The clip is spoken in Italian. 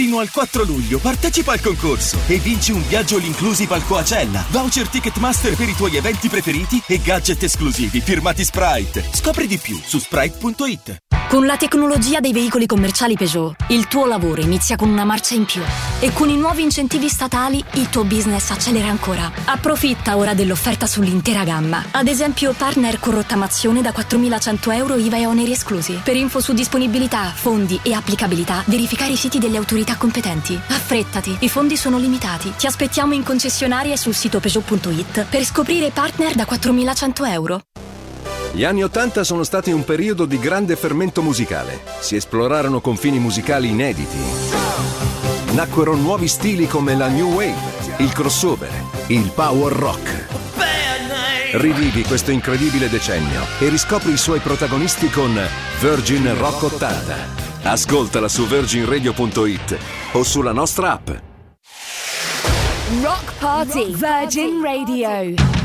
Fino al 4 luglio partecipa al concorso e vinci un viaggio all inclusive al Coachella, voucher Ticketmaster per i tuoi eventi preferiti e gadget esclusivi firmati Sprite. Scopri di più su Sprite.it. Con la tecnologia dei veicoli commerciali Peugeot, il tuo lavoro inizia con una marcia in più. E con i nuovi incentivi statali, il tuo business accelera ancora. Approfitta ora dell'offerta sull'intera gamma. Ad esempio, partner con rottamazione da 4.100 euro IVA e oneri esclusi. Per info su disponibilità, fondi e applicabilità, verificare i siti delle autorità competenti. Affrettati, i fondi sono limitati. Ti aspettiamo in concessionaria e sul sito Peugeot.it per scoprire partner da 4.100 euro. Gli anni '80 sono stati un periodo di grande fermento musicale. Si esplorarono confini musicali inediti. Nacquero nuovi stili come la new wave, il crossover, il power rock. Rivivi questo incredibile decennio e riscopri i suoi protagonisti con Virgin Rock 80. Ascoltala su virginradio.it o sulla nostra app. Rock Party, Virgin Radio.